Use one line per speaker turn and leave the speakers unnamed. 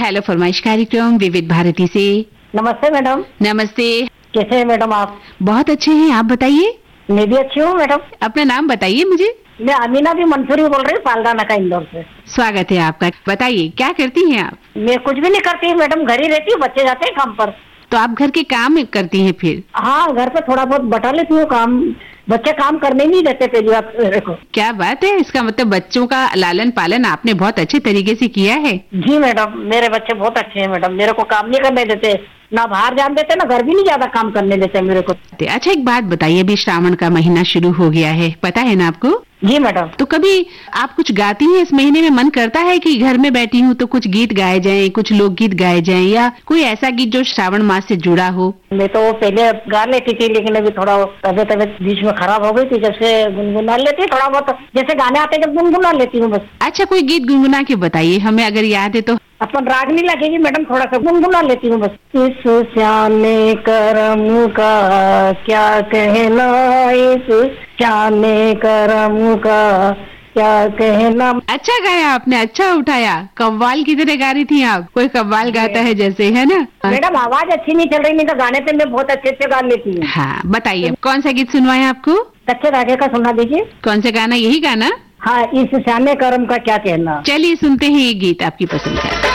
Hello फरमाइश कार्यक्रम विविध भारती से।
नमस्ते मैडम।
नमस्ते।
कैसे हैं मैडम आप?
बहुत अच्छे हैं, आप बताइए।
मैं भी अच्छी हूँ मैडम।
अपना नाम बताइए मुझे।
मैं अमीना भी मंसूरी बोल रही हूँ, पालगाना का इंदौर से।
स्वागत है आपका। बताइए क्या करती हैं आप?
मैं कुछ भी नहीं करती मैडम, घर ही रहती हूँ, बच्चे जाते हैं काम पर।
तो आप घर के काम करती हैं फिर?
हाँ, घर पे थोड़ा बहुत बटा लेती हूँ काम। बच्चे काम करने नहीं देते पहली बात मेरे को।
क्या बात है, इसका मतलब बच्चों का लालन पालन आपने बहुत अच्छे तरीके से किया है।
जी मैडम, मेरे बच्चे बहुत अच्छे हैं मैडम, मेरे को काम नहीं करने देते, ना बाहर जान देते, ना घर भी नहीं ज्यादा काम करने देते मेरे को।
अच्छा एक बात बताइए, अभी श्रावण का महीना शुरू हो गया है, पता है ना आपको?
जी मैडम।
तो कभी आप कुछ गाती हैं इस महीने में? मन करता है कि घर में बैठी हूँ तो कुछ गीत गाए जाएं, कुछ लोकगीत गाए जाएं, या कोई ऐसा गीत जो श्रावण मास से जुड़ा हो?
मैं तो पहले गा लेती थी, लेकिन अभी थोड़ा तबियत बीच में खराब हो गई थी, जब से गुनगुना लेती थोड़ा बहुत, जैसे गाने आते जब गुनगुना लेती हूँ बस।
अच्छा कोई गीत गुनगुना के बताइए हमें, अगर याद है तो।
अपन राग नहीं लगेगी मैडम, थोड़ा सा गुनगुना लेती हूँ बस। इस श्यामे करम का क्या कहना, इस श्यामे करम का क्या कहना।
अच्छा गाया आपने, अच्छा उठाया। कव्वाल की तरह गा रही थी आप, कोई कव्वाल गाता है जैसे, है ना?
मैडम आवाज अच्छी नहीं चल रही, नहीं तो गाने पे मैं बहुत अच्छे से गा लेती हूँ।
हाँ बताइए, कौन सा गीत सुनवाएं आपको?
कच्चे धागे का सुना दीजिए।
कौन सा गाना? यही गाना?
हाँ, इस श्यामे करम का क्या कहना।
चलिए सुनते हैं ये गीत आपकी पसंद का।